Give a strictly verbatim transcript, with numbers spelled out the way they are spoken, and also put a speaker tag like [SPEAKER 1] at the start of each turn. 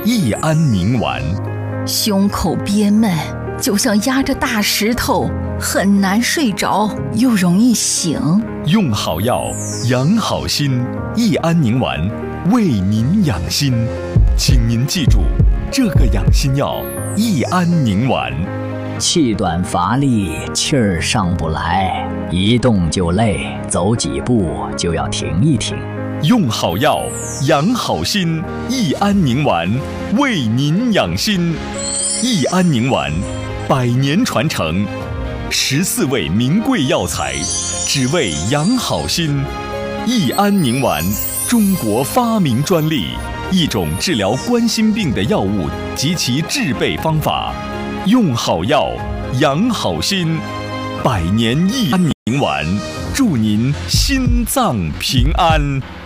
[SPEAKER 1] 益安宁丸。
[SPEAKER 2] 胸口憋闷，就像压着大石头，很难睡着，又容易醒。
[SPEAKER 1] 用好药，养好心，益安宁丸为您养心。请您记住这个养心药益安宁丸。
[SPEAKER 3] 气短乏力，气儿上不来，一动就累，走几步就要停一停。
[SPEAKER 1] 用好药，养好心，益安宁丸为您养心。益安宁丸，百年传承，十四味名贵药材，只为养好心。益安宁丸，中国发明专利，一种治疗冠心病的药物及其制备方法。用好药，养好心，百年益安宁丸，祝您心脏平安。